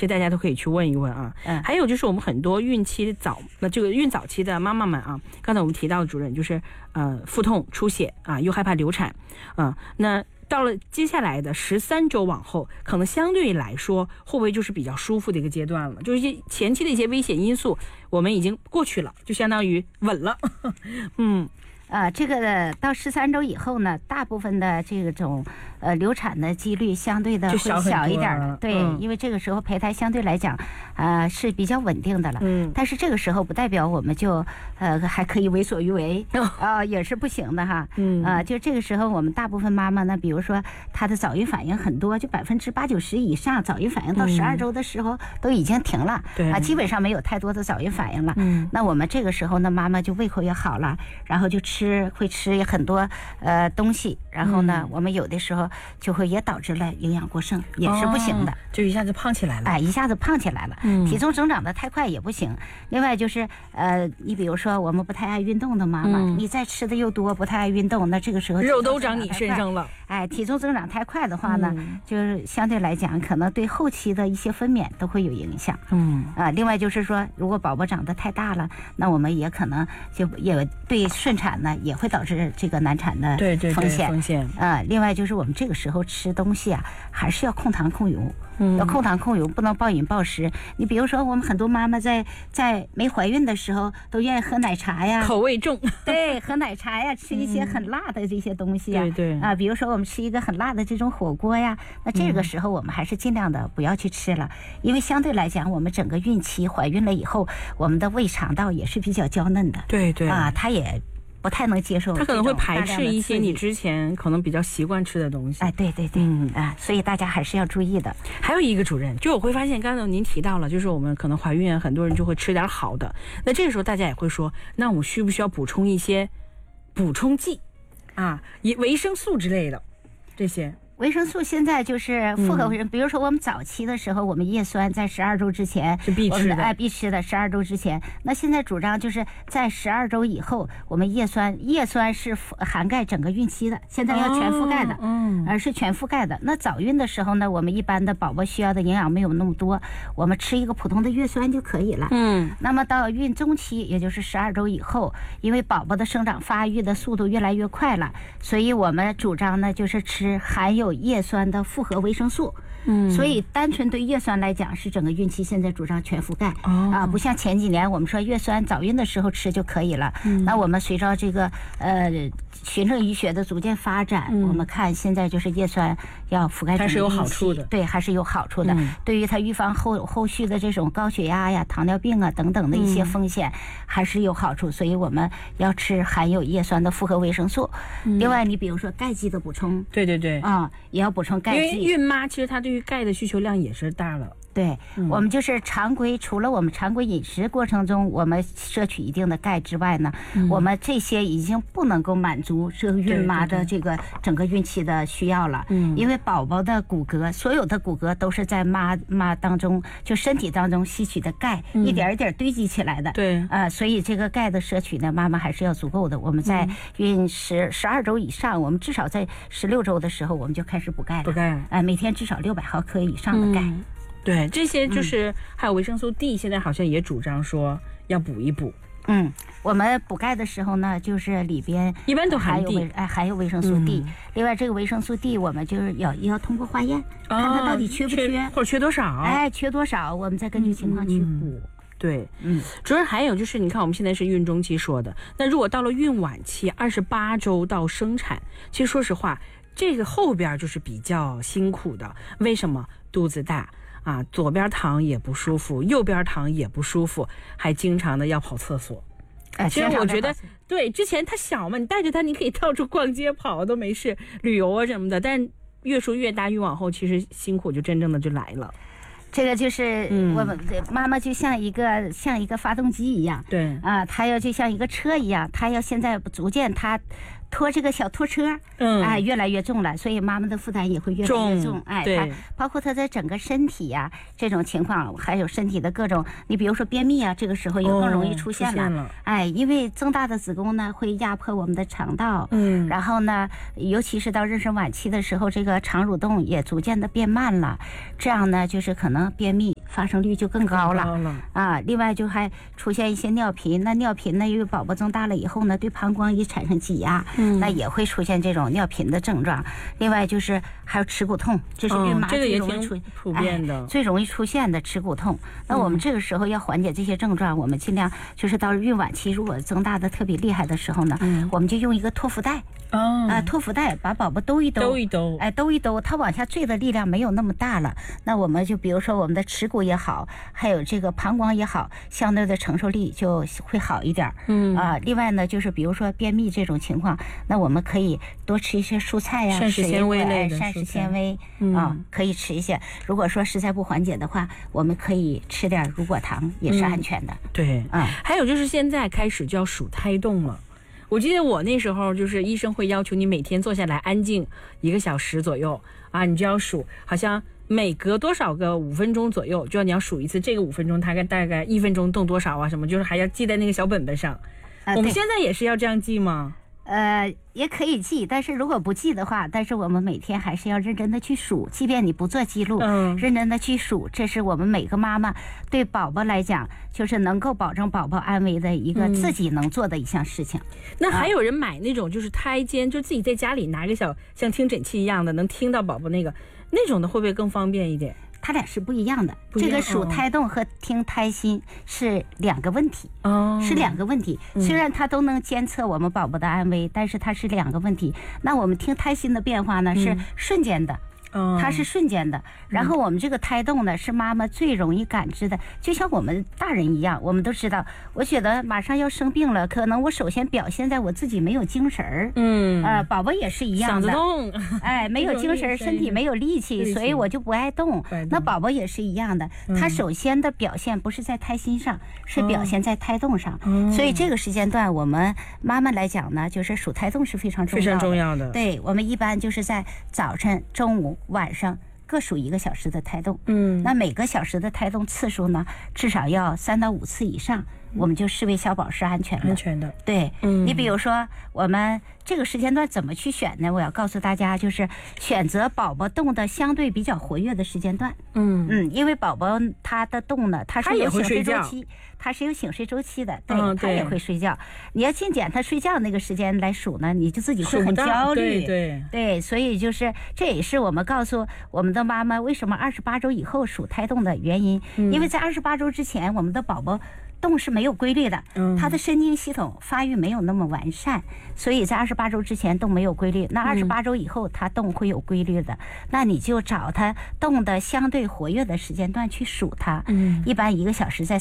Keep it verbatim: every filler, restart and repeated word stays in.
实大家都可以去问一问啊。嗯，还有就是我们很多孕期早那这个孕早期的妈妈们啊，刚才我们提到的主任就是呃腹痛出血啊，又害怕流产啊，那到了接下来的十三周往后，可能相对来说会不会就是比较舒服的一个阶段了？就是一些前期的一些危险因素，我们已经过去了，就相当于稳了。嗯。 呃，这个到十三周以后呢，大部分的这种呃流产的几率相对的会小一点了，对、嗯，因为这个时候胚胎相对来讲，呃是比较稳定的了。嗯，但是这个时候不代表我们就呃还可以为所欲为啊、呃，也是不行的哈。嗯，啊、呃，就这个时候我们大部分妈妈呢，比如说她的早孕反应很多，就百分之八九十以上早孕反应到十二周的时候都已经停了，对、嗯、啊，基本上没有太多的早孕反应了。嗯，那我们这个时候呢，妈妈就胃口也好了，然后就吃。吃会吃很多呃东西，然后呢、嗯，我们有的时候就会也导致了营养过剩，也是不行的，哦、 就一下子胖起来了。 哎，一下子胖起来了，嗯、体重增长的太快也不行。另外就是呃，你比如说我们不太爱运动的妈妈，嗯、你再吃的又多，不太爱运动，那这个时候肉都长你身上了。 哎，体重增长太快的话呢，嗯、就是相对来讲，可能对后期的一些分娩都会有影响。嗯啊，另外就是说，如果宝宝长得太大了，那我们也可能就也对顺产呢。也会导致这个难产的风险。 对对对，风险啊、呃。另外就是我们这个时候吃东西啊，还是要控糖控油，嗯，要控糖控油，不能暴饮暴食。你比如说，我们很多妈妈在在没怀孕的时候，都愿意喝奶茶呀， 口味重。 对，喝奶茶呀，吃一些很辣的这些东西呀，对对啊，比如说我们吃一个很辣的这种火锅呀，那这个时候我们还是尽量的不要去吃了，嗯、因为相对来讲，我们整个孕期怀孕了以后，我们的胃肠道也是比较娇嫩的， 对对啊， 它也。不太能接受， 他可能会排斥一些你之前可能比较习惯吃的东西。 哎，对对对，嗯啊，所以大家还是要注意的。 还有一个主任，就我会发现，刚才您提到了，就是我们可能怀孕，很多人就会吃点好的。那这个时候大家也会说，那我需不需要补充一些补充剂啊，以维生素之类的这些？ 维生素现在就是复合维生、嗯，比如说我们早期的时候，我们叶酸在十二周之前是必吃的， 哎，必吃的。十二周之前，那现在主张就是在十二周以后，我们叶酸叶酸是涵盖整个孕期的，现在要全覆盖的，嗯，而是全覆盖的。那早孕的时候呢，我们一般的宝宝需要的营养没有那么多，我们吃一个普通的叶酸就可以了，嗯。那么到孕中期，也就是十二周以后，因为宝宝的生长发育的速度越来越快了，所以我们主张呢就是吃含有有叶酸的复合维生素，嗯，所以单纯对叶酸来讲是整个孕期现在主张全覆盖，哦、啊，不像前几年我们说叶酸早孕的时候吃就可以了，嗯，那我们随着这个呃循证医学的逐渐发展，嗯、我们看现在就是叶酸要覆盖整个孕期， 它是有好处的， 对，还是有好处的，嗯、对于它预防后后续的这种高血压呀、糖尿病啊等等的一些风险，嗯、还是有好处，所以我们要吃含有叶酸的复合维生素。嗯、另外，你比如说钙剂的补充， 对对对， 啊。也要补充钙剂， 因为孕妈其实她对于钙的需求量也是大了。 对、嗯、我们就是常规，除了我们常规饮食过程中我们摄取一定的钙之外呢，嗯、我们这些已经不能够满足这个孕妈的这个整个孕期的需要了。嗯，因为宝宝的骨骼，所有的骨骼都是在妈妈当中，就身体当中吸取的钙，嗯、一点一点堆积起来的。对，啊、呃，所以这个钙的摄取呢，妈妈还是要足够的。我们在孕十十二周以上，我们至少在十六周的时候，我们就开始补钙了。 补钙， 啊、呃，每天至少六百毫克以上的钙。嗯， 对，这些就是还有维生素 D， 现在好像也主张说要补一补。 嗯，我们补钙的时候呢，就是里边一般都含 D， 哎，含有维生素 D、嗯。另外，这个维生素 D 我们就是要要通过化验，哦、看它到底缺不缺， 缺或者缺多少。 哎，缺多少，我们再根据情况去补。嗯嗯对，嗯，主任还有就是，你看我们现在是孕中期说的，那如果到了孕晚期，二十八周到生产，其实说实话，这个后边就是比较辛苦的。为什么？肚子大啊，左边躺也不舒服，右边躺也不舒服，还经常的要跑厕所。哎，其实我觉得，对，之前他小嘛，你带着他，你可以到处逛街跑都没事，旅游啊什么的。但是越说越大，越往后，其实辛苦就真正的就来了。 这个就是我们妈妈就像一个、嗯、像一个发动机一样，对啊，她要就像一个车一样，她要现在逐渐她拖这个小拖车，嗯，哎，越来越重了，所以妈妈的负担也会越来越重，哎，对，包括她的整个身体呀、啊、这种情况，还有身体的各种，你比如说便秘啊，这个时候也更容易出现了，哦、了哎，因为增大的子宫呢会压迫我们的肠道，嗯，然后呢，尤其是到妊娠晚期的时候，这个肠蠕动也逐渐的变慢了，这样呢就是可能便秘发生率就更高了。 高了啊，另外就还出现一些尿频，那尿频呢，因为宝宝增大了以后呢，对膀胱也产生挤压，嗯，那也会出现这种尿频的症状。另外就是还有齿骨痛，这是孕妈最容易出、 哦这个、普遍的、 哎、最容易出现的齿骨痛。那我们这个时候要缓解这些症状，嗯、我们尽量就是到孕晚期，如果增大的特别厉害的时候呢，嗯、我们就用一个托腹带。 哦， 啊，托腹带把宝宝兜一兜， 兜一兜， 哎，兜一兜，它往下坠的力量没有那么大了。那我们就比如说我们的耻骨也好，还有这个膀胱也好，相对的承受力就会好一点。嗯啊，另外呢，就是比如说便秘这种情况，那我们可以多吃一些蔬菜呀、 膳食纤维类的膳食纤维啊，可以吃一些。如果说实在不缓解的话，我们可以吃点乳果糖，也是安全的。 嗯、对，啊，还有就是现在开始就要数胎动了。我记得我那时候就是医生会要求你每天坐下来安静一个小时左右啊，你就要数，好像每隔多少个五分钟左右就要你要数一次，这个五分钟大概大概一分钟动多少啊什么，就是还要记在那个小本本上。啊、我们现在也是要这样记吗？ 呃，也可以记，但是如果不记的话，但是我们每天还是要认真的去数，即便你不做记录，嗯，认真的去数，这是我们每个妈妈对宝宝来讲，就是能够保证宝宝安危的一个自己能做的一项事情。嗯、 那还有人买那种就是胎监，就自己在家里拿个小像听诊器一样的，能听到宝宝那个那种的，会不会更方便一点？ 它俩是不一样的，这个数胎动和听胎心是两个问题，哦，是两个问题。虽然它都能监测我们宝宝的安危，嗯、但是它是两个问题。那我们听胎心的变化呢，嗯、是瞬间的。它是瞬间的，然后我们这个胎动呢，是妈妈最容易感知的，就像我们大人一样，我们都知道，我觉得马上要生病了，可能我首先表现在我自己没有精神儿，嗯，呃，宝宝也是一样的， 嗓子痛， 哎，没有精神，身体没有力气，所以我就不爱动。那宝宝也是一样的，他首先的表现不是在胎心上，是表现在胎动上，所以这个时间段我们妈妈来讲呢，就是数胎动是非常重要的， 非常重要的。 对，我们一般就是在早晨、中午、晚上各数一个小时的胎动，嗯，那每个小时的胎动次数呢，至少要三到五次以上，嗯、我们就视为小宝是安全的。 安全的， 对，嗯，你比如说我们这个时间段怎么去选呢？我要告诉大家，就是选择宝宝动的相对比较活跃的时间段，嗯嗯，因为宝宝他的动呢，他是有醒睡周期，他是有醒睡周期的，对，嗯、他也会睡觉。你要净捡他睡觉那个时间来数呢，你就自己会很焦虑， 对对对，所以就是这也是我们告诉我们的妈妈为什么二十八周以后数胎动的原因，嗯、因为在二十八周之前，我们的宝宝动是没有规律的，他的神经系统发育没有那么完善，所以在二十八周之前动没有规律。那二十八周以后，他动会有规律的。那你就找他动的相对活跃的时间段去数它。嗯，一般一个小时在